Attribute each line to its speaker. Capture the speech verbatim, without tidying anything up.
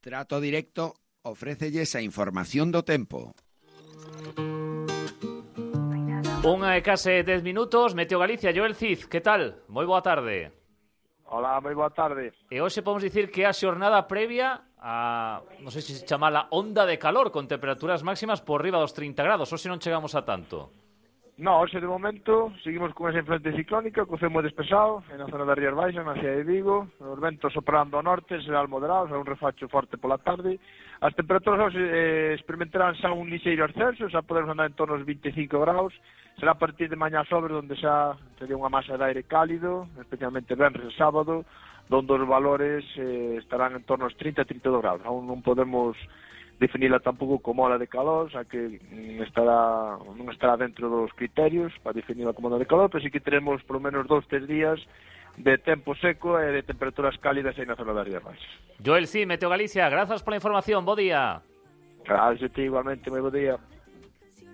Speaker 1: Trato Directo ofrécelles a información do tempo.
Speaker 2: Unha e case dez minutos, Meteo Galicia, Joel Cid, que tal? Moi boa tarde.
Speaker 3: Hola, moi boa tarde.
Speaker 2: E hoxe podemos dicir que a xornada previa a, non sei se se chama la onda de calor, con temperaturas máximas por riba dos trinta grados. Hoxe non chegamos a tanto.
Speaker 3: No, hoxe de momento seguimos con esa influencia ciclónica, co ceo moi despexado, na zona das Rías Baixas, na cidade de Vigo, os ventos soprando ao norte, será moderados, será un refacho forte pola tarde. As temperaturas hoxe eh, experimentarán xa un lixeiro ascenso, xa podemos andar en torno aos vinte e cinco graus, será a partir de mañá sobre onde xa sería unha masa de aire cálido, especialmente venres e sábado, onde os valores eh, estarán en torno aos trinta a trinta e dous graus. Aún non podemos definila tampouco como ola de calor, xa que estará, non estará dentro dos criterios para definila como ola de calor, pero sí que teremos por lo menos dous, tres días de tempo seco e de temperaturas cálidas aí na zona das Rías Baixas.
Speaker 2: Joel Cid, Meteo Galicia, grazas pola información, bo día.
Speaker 3: Gracias a ti igualmente, moi bo día.